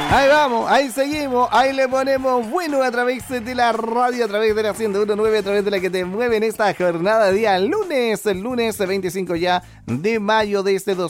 Ahí vamos, ahí seguimos, ahí le ponemos bueno a través de la radio, a través de la 101.9, a través de la que te mueve en esta jornada de día lunes, el lunes 25 ya de mayo de este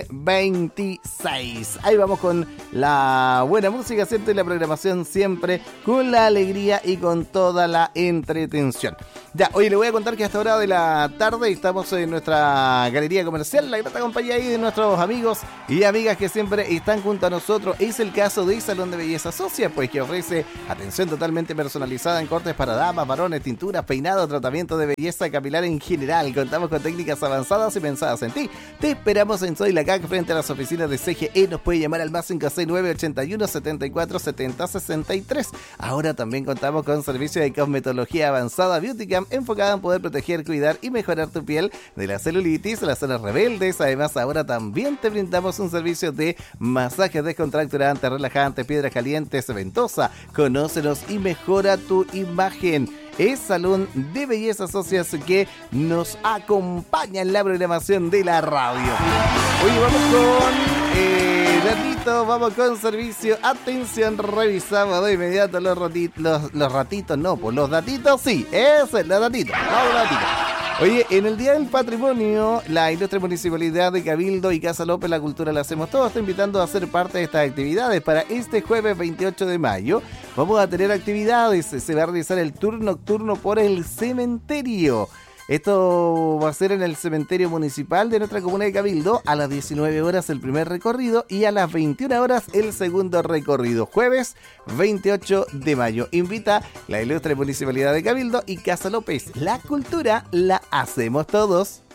2026. Ahí vamos con la buena música, ¿cierto? Y la programación siempre con la alegría y con toda la entretención. Ya, hoy le voy a contar que a esta hora de la tarde estamos en nuestra galería comercial, la grata compañía ahí de nuestros amigos y amigas que siempre están junto a nosotros. Es el caso de Salón de Belleza Socia, pues que ofrece atención totalmente personalizada en cortes para damas, varones, tinturas, peinado, tratamiento de belleza capilar en general. Contamos con técnicas avanzadas y pensadas en ti. Te esperamos en Soy La CAC frente a las oficinas de CGE. Nos puede llamar al más 569 81 74 70 63. Ahora también contamos con servicio de cosmetología avanzada Beautycam, enfocada en poder proteger, cuidar y mejorar tu piel de la celulitis, las zonas rebeldes. Además, ahora también te brindamos un servicio de masajes descontracturantes, relajantes, piedras calientes, ventosa. Conócenos y mejora tu imagen. Es Salón de Belleza Socias que nos acompaña en la programación de la radio. Hoy vamos con ratito, vamos con servicio. Atención, revisamos de inmediato los ratitos, no, pues los datitos sí, los datitos. Oye, en el Día del Patrimonio, la Ilustre Municipalidad de Cabildo y Casa López, la cultura la hacemos todos, está invitando a ser parte de estas actividades. Para este jueves 28 de mayo vamos a tener actividades, se va a realizar el tour nocturno por el cementerio. Esto va a ser en el cementerio municipal de nuestra comuna de Cabildo. A las 19 horas el primer recorrido y a las 21 horas el segundo recorrido. Jueves 28 de mayo. Invita la Ilustre Municipalidad de Cabildo y Casa López. La cultura la hacemos todos.